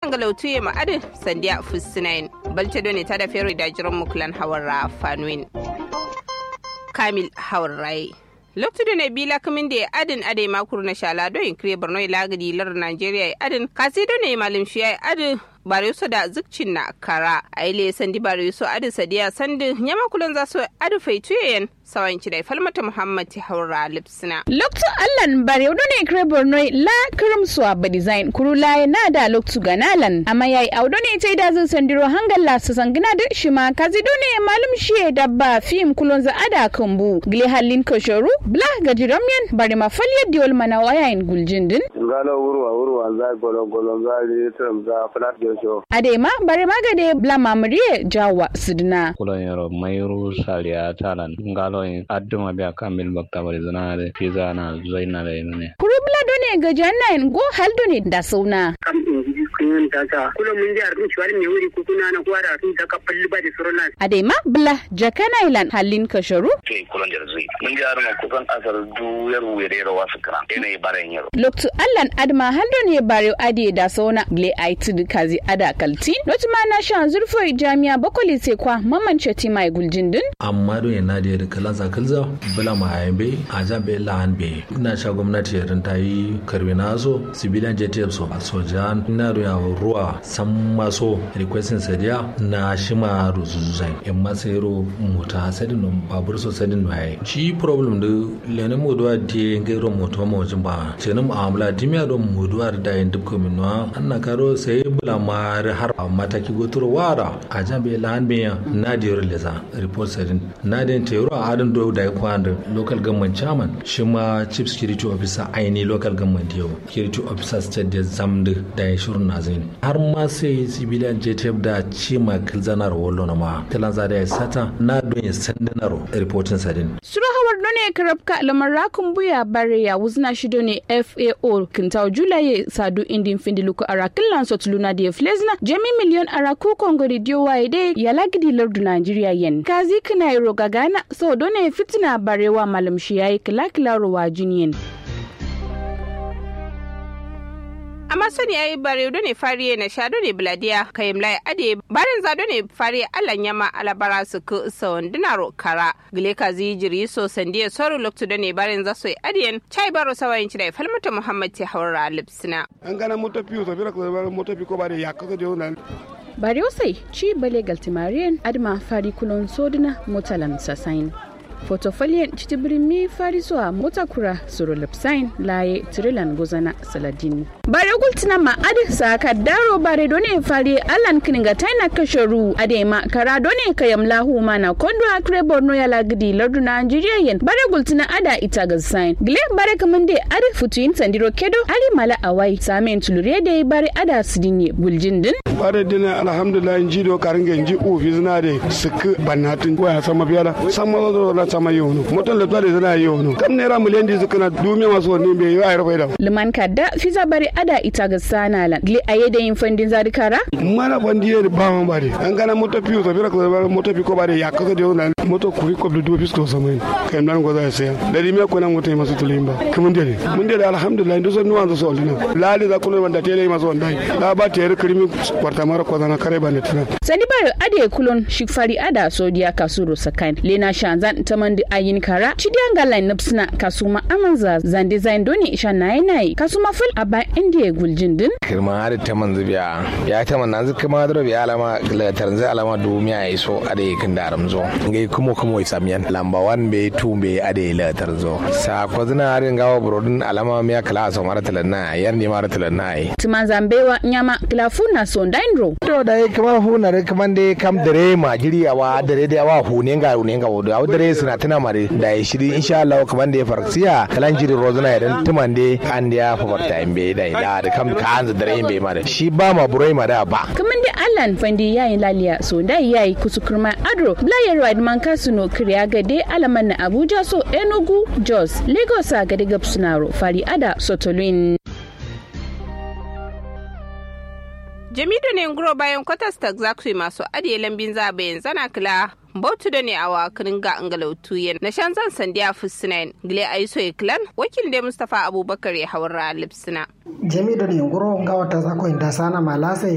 angalautu ya ma'adin sandiya fusinain balce doni ta da fero da jiran muklan hawar fanuin kamil hawar rai loktu da ne bila kamin da adin ade makuru na shala do in kire borno lagadi lar Nigeria adin kasi do ne malim shi adin bare su da zukcin na kara aile sandi bare su adin sadiya sandi nyama kulan za su adu faituyen sawanci da falmata muhammad haura lipsina loktu allan bare do ne kire borno la kirim su abba design kurula na da loktu ganalan amma yayi audo ne tai da zan sandiro hangalla su sangina da shi ma kazi do ne malim shi dabba film kulon za ada kambu gile halin koshoru bla gajiramyan bare ma falyar diol mana wayayin guljindin ngalo urwa za golo za litam za flat jojo adema bare magade bla mamriye jawa sidna kulon yaro mayru saliya talan ngalo adduma be kamil baktabari zanare pizza na zaina da ne kurubla done gajanna go haldone da sauna kam inji kun daga kullum mun ji arun shwari ne wuri kukuna na kwara tun daga falli ba da suruna adema bla jakana ilan halin kasharu ke kulon jarzui mun ji arun kukan asar du yar were rawa sukran ene baren yaro loktu allan adma haldone bare ade da sauna gle aiti kazi ada kalti lotuma na shan zurfo jami'a bakoli sai kwa mamance ti mai guljindin amma do yana da kalan zakalza bala mahaibe a jambe lahan be ina sha gwamnati ya ta yi karbi nazo civilian jtf so sojan ina do ya ruwa san maso requesting sadia na shima ruzuzai in masero mota sadin babur so sadin mai shi problem do lene modwa de ngero moto mo jimba cenin mu'amala dimiya do modwa da yin dubko minwa anna karo sai bala ma har mataki gotoro wara a jambe lahan be na diyar leza report sadin na den tero a adin do da kwanda local government chairman shi ma chief security officer aini local government yau security officer state da zamdu da ya shirin na zai har ma sai civilian jtf da cima kilzanar wallo na ma talanza da ya sata na don ya sandanar reporting sadin suru hawar done karabka lamar rakun buya bare ya wuzna shi done fao kintaw julaye sadu indin findiluko arakin lanso tuluna da flezna jami miliyon araku kongo radio waide ya lagidi lardu nigeria yen kazi kana roga gana so done fitina barewa malam shi yayi kila rowa jiniyen amma sani yayi bare do ne fariye na sha do ne bladiya kayim lai ade barin za do ne fariye allan yama alabara su ku sawon dinaro kara gile kazi jiri so sandiye soru loktu do ne barin za so adiyen chai baro sawayin da falmata muhammad ti haura lipsina an gana moto piu so bira ko moto pi ko bare yakko de onan bare osai ci bale galtimariyan adma fari kulon sodina motalan sasain Fotofaliyan citibirimi farisuwa motakura surulipsain laye tirilan gozana saladin. Bare gultina ma adi saka daro bare done fari alan kininga taina kasharu ade ma kara done kayam lahu mana kondo akre borno ya lagidi lardu Nigeria yen bare gultina ada ita gasain. Gle bare kamande adi futuin sandiro kedo ali mala awai samen tulure de bare ada sidinye buljindin. Bare dina alhamdulillah njido karinge nji ofizna de sik banatin ko ya sama biyala sama sama yono moton le tare zana yono kam ne ra miliyan di zukana dume maso ne be yi ayar faida liman kadda fiza bari ada ita ga sana la gle ayede yin fandin zadikara mara bandiye ba man bare an gana moto piu so bira ko moto pi ko bare yakko de yono moto kuri ko du bis ko sama kan nan go za sai da dimi ko nan moto maso tulimba kuma dele mun dele alhamdulillah ndo so nuwan so lina lali za kuno wanda tele maso ndai la ba tere krimi kwarta mara ko zana kare ba ne tana sani bare ade kulon shikfari ada sodiya kasuro sakan lena shanzan tamandi ayin kara chidianga line suna kasuma amanza zan design doni isha nayi kasuma ful aba indiye guljindin kirma har ta manzu biya ya ta man nan kuma da biya alama la tarzai alama dumiya iso ade kin daram zo ngai kuma isamiyan lamba 1 be 2 be ade la tarzo sa ko zina harin gawo brodin alama miya kala so maratalan na yar ni maratalan na ai timan zambewa nyama klafuna so ndainro to da kuma huna da kuma de kam dare majiri awa dare da awa hunenga wodo awa dare suna tana mare da ya shiri insha Allah kaman da ya farksiya kalan jiri rozuna idan tuman de an da ya fabarta imbe da kam ka hanzu dare imbe ma da shi ba ma burai ma da ba kaman da Allah fandi yayin laliya so da yayi kusukurma adro blayar wide man kasuno kriya gade alaman na Abuja so Enugu Jos Lagos ga de gapsunaro fari ada sotolin Jamidu ne nguro bayan kwatas ta zakui masu adiye lambin zabayin zana kila bautu da ne a wakarin ga angalautu yen na shan zan sandiya fusinain gile aiso iklan wakil da Mustapha Abubakar ya hawar lipsina. Jamidu ne nguro ga wata zakui da sana malasa